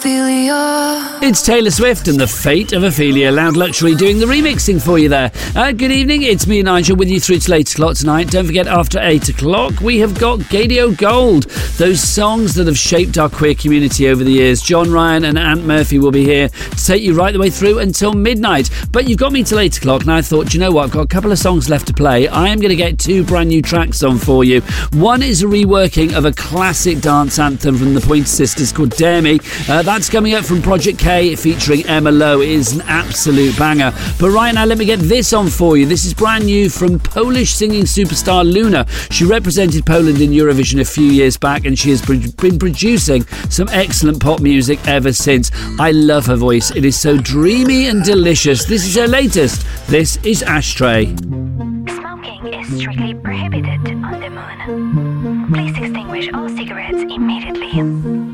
Ophelia. It's Taylor Swift and The Fate of Ophelia. Loud Luxury doing the remixing for you there. Good evening, it's me, Nigel, with you through till 8 o'clock tonight. Don't forget, after 8 o'clock, we have got Gadio Gold. Those songs that have shaped our queer community over the years. John Ryan and Ant Murphy will be here to take you right the way through until midnight. But you've got me till 8 o'clock, and I thought, you know what, I've got a couple of songs left to play. I am going to get two brand new tracks on for you. One is a reworking of a classic dance anthem from the Pointer Sisters called Dare Me. That's coming up from Project K featuring Emma Lowe. It is an absolute banger. But right now, let me get this on for you. This is brand new from Polish singing superstar Luna. She represented Poland in Eurovision a few years back, and she has been producing some excellent pop music ever since. I love her voice. It is so dreamy and delicious. This is her latest. This is Ashtray. Smoking is strictly prohibited on the moon. Please extinguish all cigarettes immediately.